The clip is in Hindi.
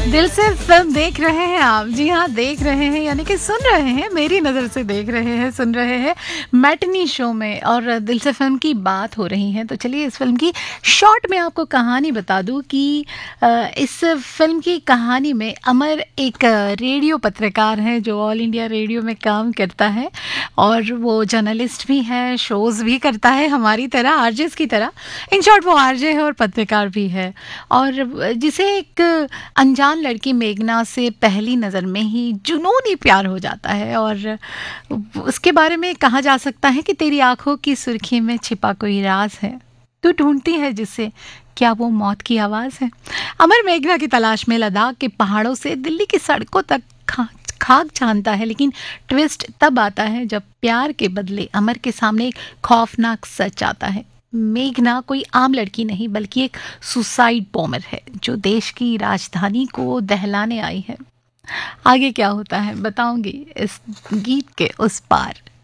दिल से फिल्म देख रहे हैं आप। जी हाँ, देख रहे हैं यानी कि सुन रहे हैं, मेरी नज़र से देख रहे हैं, सुन रहे हैं मैटनी शो में। और दिल से फिल्म की बात हो रही है तो चलिए इस फिल्म की शॉर्ट में आपको कहानी बता दूं कि इस फिल्म की कहानी में अमर एक रेडियो पत्रकार है जो ऑल इंडिया रेडियो में काम करता है और वो जर्नलिस्ट भी है, शोज़ भी करता है हमारी तरह, आरजेस की तरह। इन शॉर्ट वो आरजे है और पत्रकार भी है, और जिसे एक अनजान लड़की मेघना से पहली नज़र में ही जुनूनी प्यार हो जाता है। और उसके बारे में कहा जा सकता है कि तेरी आंखों की सुर्खी में छिपा कोई राज है, तू ढूंढती है जिसे, क्या वो मौत की आवाज़ है। अमर मेघना की तलाश में लद्दाख के पहाड़ों से दिल्ली की सड़कों तक खाक छानता है, लेकिन ट्विस्ट तब आता है जब प्यार के बदले अमर के सामने एक खौफनाक सच आता है। मेघना कोई आम लड़की नहीं बल्कि एक सुसाइड बॉम्बर है जो देश की राजधानी को दहलाने आई है। आगे क्या होता है बताऊंगी इस गीत के उस पार।